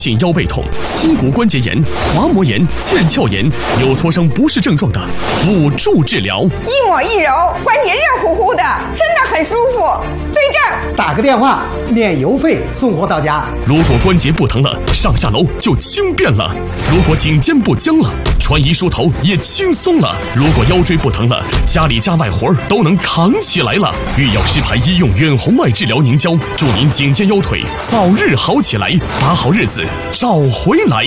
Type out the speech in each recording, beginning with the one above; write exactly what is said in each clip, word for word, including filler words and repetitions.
颈腰背痛、膝骨关节炎、滑膜炎、腱鞘炎、扭挫伤不适症状的辅助治疗， 一抹一揉，关节热乎乎的，真的很舒服。对症， 打个电话，免邮费送货到家。 如果关节不疼了，上下楼就轻便了；如果颈肩不僵了，穿衣梳头也轻松了；如果腰椎不疼了，家里家外活都能扛起来了。玉药师牌医用远红外治疗凝胶，祝您颈肩腰腿早日好起来，把好日子找回来。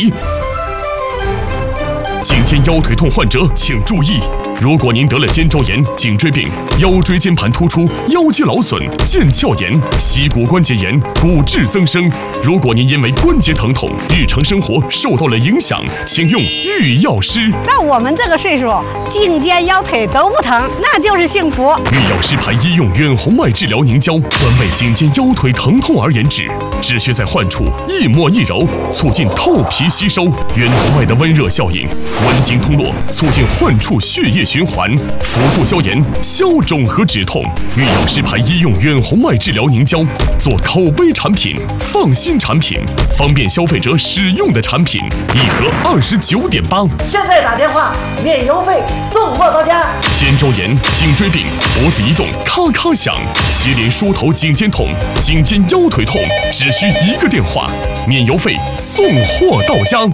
颈肩腰腿痛患者请注意，如果您得了肩周炎、颈椎病、腰椎间盘突出、腰肌劳损、腱鞘炎、膝骨关节炎、骨质增生，如果您因为关节疼痛，日常生活受到了影响，请用玉药师。 到我们这个岁数，颈肩腰腿都不疼，那就是幸福。 玉药师牌医用远红外治疗凝胶，专为颈肩腰腿疼痛而研制，只需在患处一抹一揉，促进透皮吸收，远红外的温热效应，温经通络，促进患处血液循环，辅助消炎、消肿和止痛。玉药师牌医用远红外治疗凝胶，做口碑产品、放心产品、方便消费者使用的产品，一盒二十九点八。 现在打电话，免邮费送货到家。 肩周炎、颈椎病、脖子移动咔咔响，接连梳头颈肩痛、颈肩腰腿痛，只需一个电话，免邮费送货到家。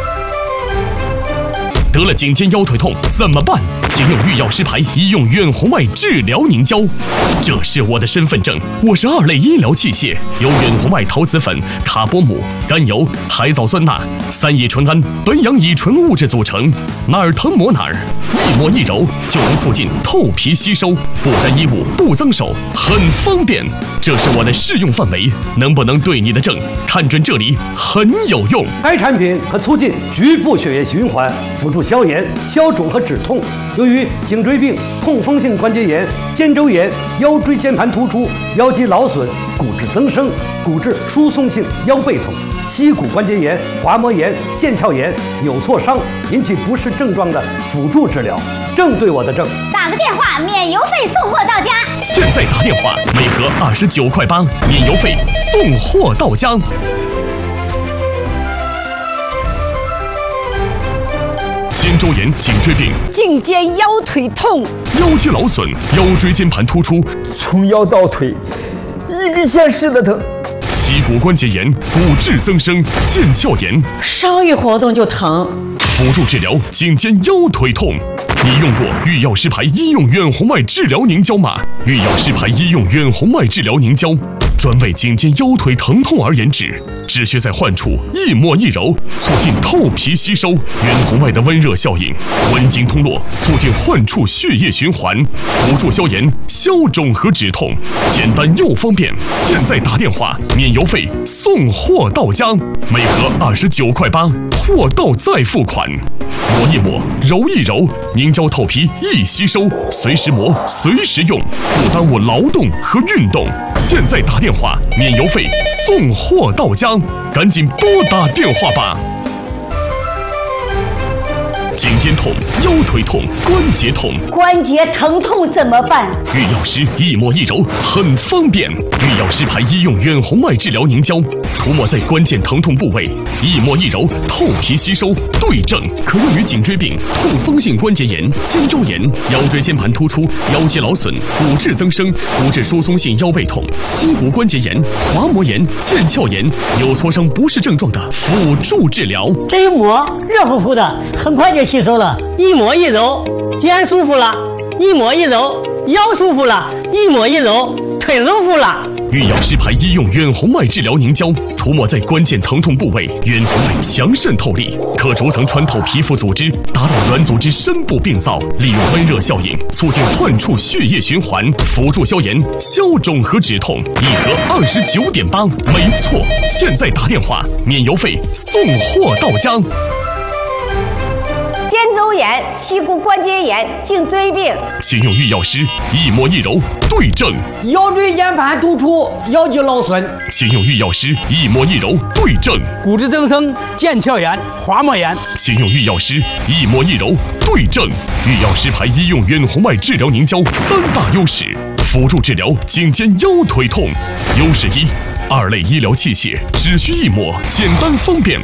得了颈肩腰腿痛怎么办？请用玉药师牌医用远红外治疗凝胶。这是我的身份证，我是二类医疗器械，由远红外陶瓷粉、卡波姆、甘油、海藻酸钠、三乙醇胺、苯氧乙醇物质组成，哪儿疼抹哪儿，一抹一揉就能促进透皮吸收，不沾衣物，不脏手，很方便。这是我的适用范围，能不能对你的症？看准这里很有用。 该产品可促进局部血液循环，辅助消炎、消肿和止痛。由于颈椎病、痛风性关节炎、肩周炎、腰椎间盘突出、腰肌劳损、骨质增生、骨质疏松性腰背痛、膝骨关节炎、滑膜炎、腱鞘炎、扭挫伤引起不适症状的辅助治疗，正对我的症。 打个电话，免邮费送货到家。 现在打电话，每盒二十九块八，免邮费送货到家。肩周炎、颈椎病、 颈肩腰腿痛、 腰肌劳损、腰椎间盘突出， 从腰到腿一个县市的疼。 膝骨关节炎、骨质增生、腱鞘炎， 稍一活动就疼。 辅助治疗颈肩腰腿痛。你用过玉药师牌医用远红外治疗凝胶吗？玉药师牌医用远红外治疗凝胶，专为颈肩腰腿疼痛而研制，只需在患处一抹一揉，促进透皮吸收，远红外的温热效应，温经通络，促进患处血液循环，辅助消炎、消肿和止痛，简单又方便。现在打电话，免邮费送货到家，每盒二十九块八，货到再付款。抹一抹，揉一揉，凝胶透皮易吸收，随时磨，随时用，不耽误劳动和运动。现在打电话，免邮费送货到家，赶紧拨打电话吧。颈肩痛、腰腿痛、关节痛， 关节疼痛怎么办？ 玉药师一抹一揉很方便。玉药师牌医用远红外治疗凝胶，涂抹在关键疼痛部位，一抹一揉透皮吸收，对症，可用于颈椎病、痛风性关节炎、肩周炎、腰椎间盘突出、腰肌劳损、骨质增生、骨质疏松性腰背痛、膝骨关节炎、滑膜炎、腱鞘炎、扭挫伤不适症状的辅助治疗。 这一抹热乎乎的，很快就吸收了，一抹一揉，肩舒服了；一抹一揉，腰舒服了；一抹一揉，腿舒服了。 玉药师牌医用远红外治疗凝胶，涂抹在关键疼痛部位，远红外强渗透力，可逐层穿透皮肤组织，达到软组织深部病灶，利用温热效应，促进患处血液循环，辅助消炎、消肿和止痛。一盒二十九点八，没错。现在打电话，免邮费送货到家。 肩周炎、膝骨关节炎、颈椎病， 请用玉药师一抹一揉对症。 腰椎间盘突出、腰肌劳损， 请用玉药师一抹一揉对症。 骨质增生、腱鞘炎、滑膜炎， 请用玉药师一抹一揉对症。玉药师牌医用远红外治疗凝胶三大优势，辅助治疗颈肩腰腿痛。优势一， 二类医疗器械只需一抹，简单方便。